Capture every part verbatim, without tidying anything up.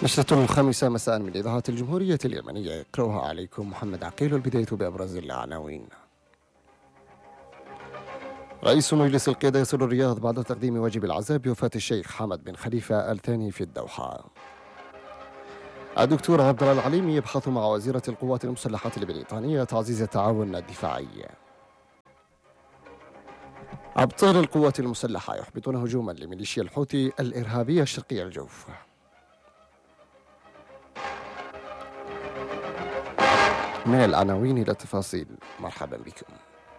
نشرة الخامسة مساء من إذاعة الجمهورية اليمنية، يقرأها عليكم محمد عقيل. والبداية بأبرز العناوين. رئيس مجلس القيادة يصل الرياض بعد تقديم واجب العزاء بوفاة الشيخ حمد بن خليفة آل ثاني في الدوحة. الدكتور عبد الله العليمي يبحث مع وزيرة القوات المسلحة البريطانية تعزيز التعاون الدفاعي. أبطال القوات المسلحة يحبطون هجوما لميليشيا الحوثي الإرهابية الشرقية الجوف. من العناوين إلى التفاصيل، مرحبا بكم.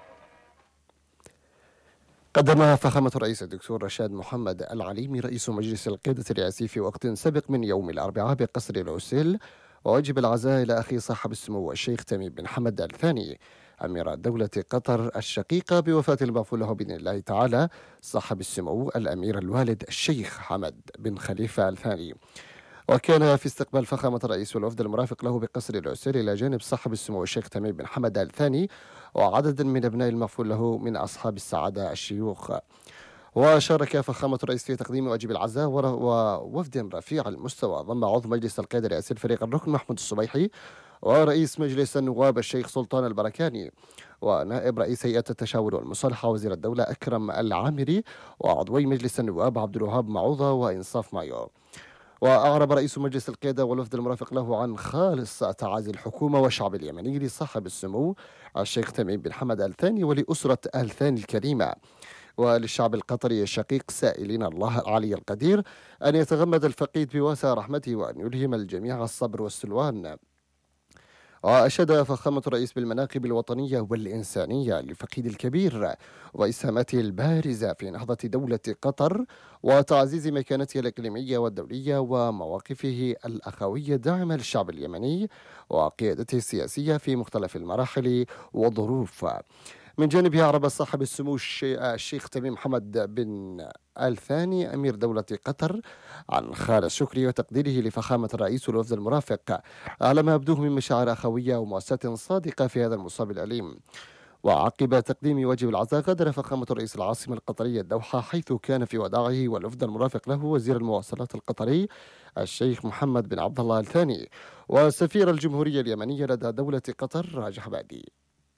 قدم فخامة الرئيس الدكتور رشاد محمد العليمي رئيس مجلس القيادة الرئاسي في وقت سابق من يوم الأربعاء بقصر العسيل وواجب العزاء إلى أخي صاحب السمو الشيخ تميم بن حمد آل ثاني أمير دولة قطر الشقيقة بوفاة المغفور له بإذن الله تعالى صاحب السمو الأمير الوالد الشيخ حمد بن خليفة آل ثاني. وكان في استقبال فخامة الرئيس والوفد المرافق له بقصر العسير إلى جانب صاحب السمو الشيخ تميم بن حمد آل ثاني وعدد من أبناء المغفور له من أصحاب السعادة الشيوخ. وشارك فخامة الرئيس في تقديم واجب العزاء ووفد رفيع المستوى ضم عضو مجلس القيادة الرئاسي الفريق الركن محمود الصبيحي ورئيس مجلس النواب الشيخ سلطان البركاني ونائب رئيس هيئة التشاور والمصالحة وزير الدولة أكرم العامري وعضوي مجلس النواب عبد الوهاب معوضة وإنصاف مايو. وأعرب رئيس مجلس القيادة والوفد المرافق له عن خالص تعازي الحكومة والشعب اليمني لصاحب السمو الشيخ تميم بن حمد آل ثاني ولأسرة آل ثاني الكريمة وللشعب القطري الشقيق، سائلين الله العلي القدير أن يتغمد الفقيد بواسع رحمته وأن يلهم الجميع الصبر والسلوان. وأشاد فخامة الرئيس بالمناقب الوطنية والإنسانية للفقيد الكبير وإسهاماته البارزة في نهضة دولة قطر وتعزيز مكانتها الإقليمية والدولية ومواقفه الأخوية الداعمة للشعب اليمني وقيادته السياسية في مختلف المراحل والظروف. من جانبه أعرب صاحب السمو الشيخ تميم حمد بن آل ثاني أمير دولة قطر عن خالص شكره وتقديره لفخامة الرئيس والوفد المرافق على ما يبدوه من مشاعر أخوية ومؤسسة صادقة في هذا المصاب الأليم. وعقب تقديم واجب العزاء غادر فخامة الرئيس العاصمة القطرية الدوحة، حيث كان في وداعه والوفد المرافق له وزير المواصلات القطري الشيخ محمد بن عبد الله آل ثاني وسفير الجمهورية اليمنية لدى دولة قطر راجح بادي.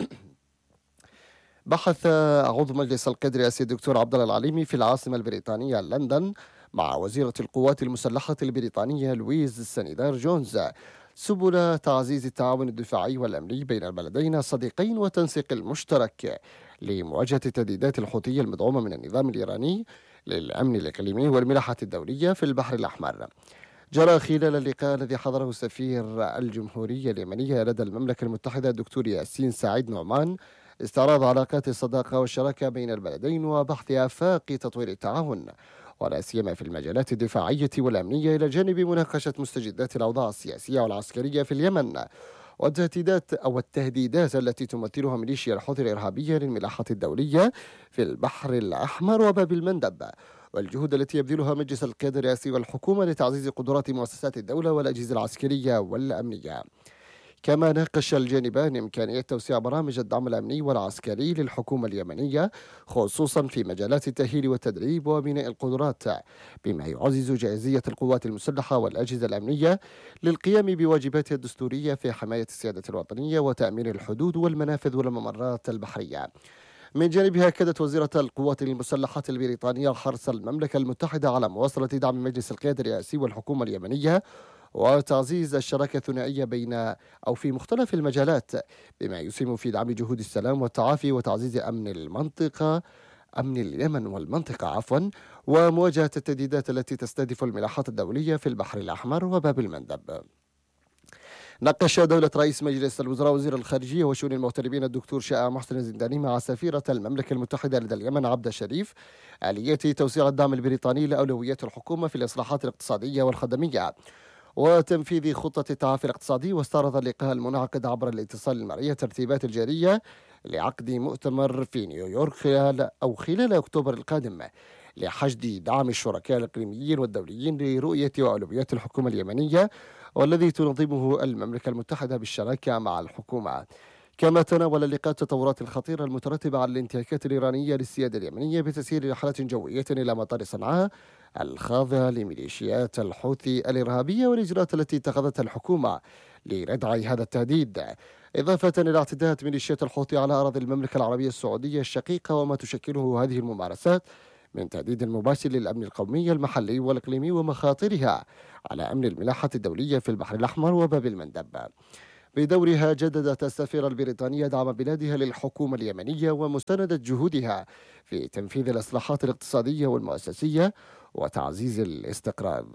بحث عضو مجلس القيادة الرئاسي الدكتور عبد الله العليمي في العاصمة البريطانية لندن مع وزيرة القوات المسلحة البريطانية لويز سانيدار جونز سبل تعزيز التعاون الدفاعي والأمني بين البلدين الصديقين وتنسيق المشترك لمواجهة التهديدات الحوثية المدعومة من النظام الإيراني للأمن الإقليمي والملاحة الدولية في البحر الأحمر. جرى خلال اللقاء الذي حضره سفير الجمهورية اليمنية لدى المملكة المتحدة الدكتور ياسين سعيد نعمان استعراض علاقات الصداقة والشراكة بين البلدين وبحث آفاق تطوير التعاون ولا سيما في المجالات الدفاعية والأمنية، إلى جانب مناقشة مستجدات الأوضاع السياسية والعسكرية في اليمن والتهديدات أو التهديدات التي تمثلها ميليشيا الحوثي الإرهابية للملاحة الدولية في البحر الأحمر وباب المندب، والجهود التي يبذلها مجلس القيادة الرئاسي والحكومة لتعزيز قدرات مؤسسات الدولة والأجهزة العسكرية والأمنية. كما ناقش الجانبان إمكانية توسيع برامج الدعم الأمني والعسكري للحكومة اليمنية خصوصا في مجالات التأهيل والتدريب وبناء القدرات، بما يعزز جاهزية القوات المسلحة والأجهزة الأمنية للقيام بواجباتها الدستورية في حماية السيادة الوطنية وتأمين الحدود والمنافذ والممرات البحرية. من جانبها أكدت وزيرة القوات المسلحة البريطانية حرص المملكة المتحدة على مواصلة دعم مجلس القيادة الرئاسي والحكومة اليمنية وتعزيز الشراكة الثنائية بين أو في مختلف المجالات، بما يسهم في دعم جهود السلام والتعافي وتعزيز أمن المنطقة أمن اليمن والمنطقة عفوا ومواجهة التهديدات التي تستهدف الملاحات الدولية في البحر الأحمر وباب المندب. ناقش دولة رئيس مجلس الوزراء وزير الخارجية وشؤون المغتربين الدكتور شائع محسن الزنداني مع سفيرة المملكة المتحدة لدى اليمن عبدة شريف آلية توسيع الدعم البريطاني لأولويات الحكومة في الإصلاحات الاقتصادية والخدمية وتنفيذ خطة التعافي الاقتصادي. واستعرض اللقاء المنعقد عبر الاتصال المرئي الترتيبات الجارية لعقد مؤتمر في نيويورك خلال أو خلال أكتوبر القادم لحشد دعم الشركاء الإقليميين والدوليين لرؤية وأولويات الحكومة اليمنية، والذي تنظمه المملكة المتحدة بالشراكة مع الحكومة. كما تناول اللقاء التطورات الخطيرة المترتبة على الانتهاكات الإيرانية للسيادة اليمنية بتسيير رحلات جوية إلى مطار صنعاء الخاضعة لميليشيات الحوثي الإرهابية والإجراءات التي اتخذتها الحكومة لردع هذا التهديد، إضافة إلى اعتداءات ميليشيات الحوثي على أراضي المملكة العربية السعودية الشقيقة وما تشكله هذه الممارسات من تهديد مباشر للأمن القومي المحلي والإقليمي ومخاطرها على أمن الملاحة الدولية في البحر الأحمر وباب المندب. بدورها جددت السفيرة البريطانية دعم بلادها للحكومة اليمنية ومساندة جهودها في تنفيذ الإصلاحات الاقتصادية والمؤسسية وتعزيز الاستقرار.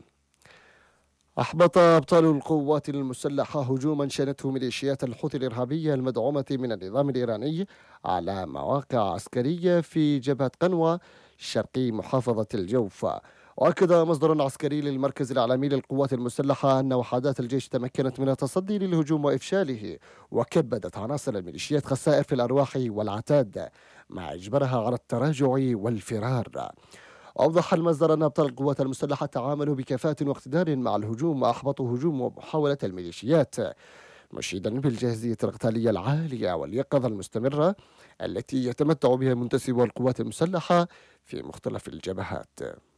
أحبط أبطال القوات المسلحة هجوما شنته ميليشيات الحوثي الإرهابية المدعومة من النظام الإيراني على مواقع عسكرية في جبهة قنوة شرقي محافظة الجوف. وأكد مصدر عسكري للمركز الإعلامي للقوات المسلحة أن وحدات الجيش تمكنت من التصدي للهجوم وإفشاله، وكبدت عناصر الميليشيات خسائر في الأرواح والعتاد ما أجبرها على التراجع والفرار. أوضح المصدر أن أبطال القوات المسلحة تعاملوا بكفاءة واقتدار مع الهجوم وأحبطوا هجوم ومحاولة الميليشيات، مشيدا بالجاهزية القتالية العالية واليقظة المستمرة التي يتمتع بها منتسبو القوات المسلحة في مختلف الجبهات.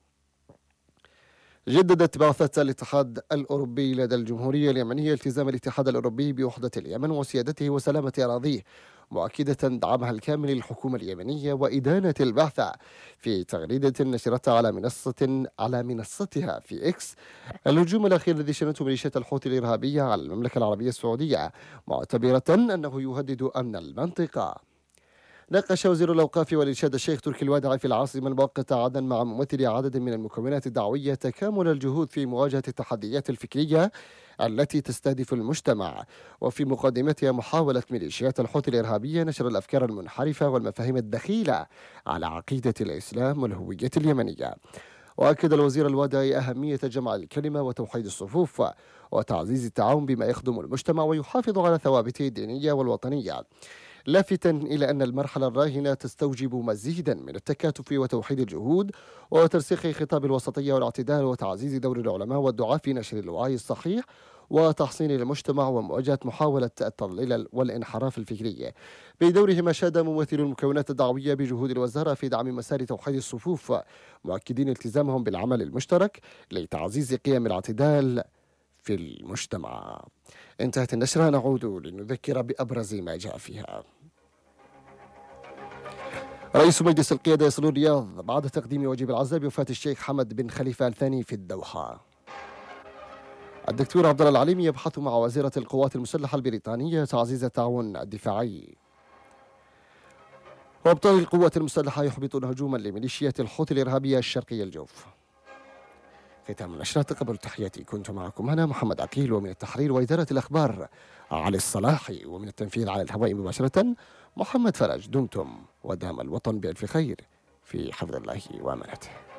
جددت بعثة الاتحاد الأوروبي لدى الجمهورية اليمنية التزام الاتحاد الأوروبي بوحدة اليمن وسيادته وسلامة أراضيه، مؤكدة دعمها الكامل للحكومة اليمنية وإدانة البعثة في تغريدة نشرتها على منصة على منصتها في إكس الهجوم الأخير الذي شنته ميليشيات الحوثي الإرهابية على المملكة العربية السعودية، معتبرة أنه يهدد أمن المنطقة. ناقش وزير الأوقاف والإرشاد الشيخ تركي الوادعي في العاصمة المؤقتة عدن مع ممثلي عدد من المكونات الدعوية تكامل الجهود في مواجهة التحديات الفكرية التي تستهدف المجتمع، وفي مقدمتها محاولة ميليشيات الحوثي الإرهابية نشر الأفكار المنحرفة والمفاهيم الدخيلة على عقيدة الإسلام والهوية اليمنية. وأكد الوزير الوادعي أهمية جمع الكلمة وتوحيد الصفوف وتعزيز التعاون بما يخدم المجتمع ويحافظ على ثوابته الدينية والوطنية، لافتا إلى أن المرحلة الراهنة تستوجب مزيدا من التكاتف وتوحيد الجهود وترسيخ خطاب الوسطية والاعتدال وتعزيز دور العلماء والدعاة في نشر الوعي الصحيح وتحصين المجتمع ومواجهة محاولة التضليل والانحراف الفكري. بدورهم أشاد ممثل المكونات الدعوية بجهود الوزارة في دعم مسار توحيد الصفوف، مؤكدين التزامهم بالعمل المشترك لتعزيز قيم الاعتدال في المجتمع. انتهت النشرة، نعود لنذكر بأبرز ما جاء فيها. رئيس مجلس القيادة يصل الرياض بعد تقديم واجب العزاء بوفاة الشيخ حمد بن خليفة الثاني في الدوحة. الدكتور عبد الله العليمي يبحث مع وزيرة القوات المسلحة البريطانية تعزيز التعاون الدفاعي. وأبطال القوات المسلحة يحبطون هجوما لميليشيات الحوثي الإرهابية الشرقية الجوف. ختام النشرة، قبل تحياتي كنت معكم أنا محمد عقيل، ومن التحرير وإدارة الأخبار علي الصلاح، ومن التنفيذ على الهواء مباشرة محمد فرج. دمتم ودام الوطن بألف خير في حفظ الله وأمانته.